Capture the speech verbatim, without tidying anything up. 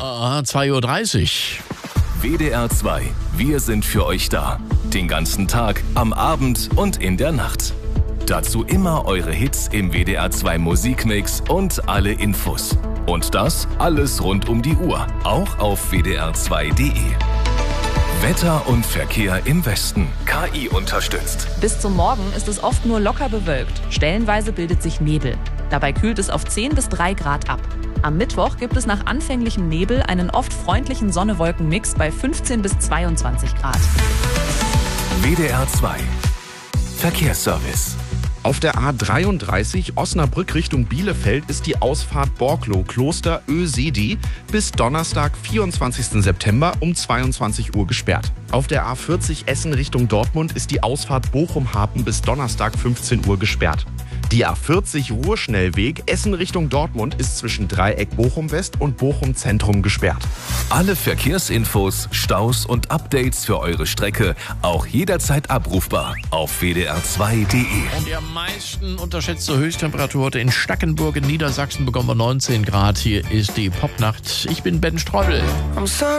Ah, zwei Uhr dreißig. W D R zwei. Wir sind für euch da. Den ganzen Tag, am Abend und in der Nacht. Dazu immer eure Hits im W D R zwei Musikmix und alle Infos. Und das alles rund um die Uhr, auch auf w d r zwei punkt d e. Wetter und Verkehr im Westen. K I unterstützt. Bis zum Morgen ist es oft nur locker bewölkt. Stellenweise bildet sich Nebel. Dabei kühlt es auf zehn bis drei Grad ab. Am Mittwoch gibt es nach anfänglichem Nebel einen oft freundlichen Sonne-Wolken-Mix bei fünfzehn bis zweiundzwanzig Grad. W D R zwei. Verkehrsservice. Auf der A dreiunddreißig Osnabrück Richtung Bielefeld ist die Ausfahrt Borklow-Kloster Ösedi bis Donnerstag, vierundzwanzigsten September um zweiundzwanzig Uhr gesperrt. Auf der A vierzig Essen Richtung Dortmund ist die Ausfahrt Bochum-Hapen bis Donnerstag, fünfzehn Uhr gesperrt. Die A vierzig Ruhrschnellweg Essen Richtung Dortmund ist zwischen Dreieck Bochum-West und Bochum-Zentrum gesperrt. Alle Verkehrsinfos, Staus und Updates für eure Strecke auch jederzeit abrufbar auf w d r zwei punkt d e. Und die am meisten unterschätzte Höchsttemperatur heute in Stackenburg in Niedersachsen bekommen wir neunzehn Grad. Hier ist die Popnacht. Ich bin Ben Streubel.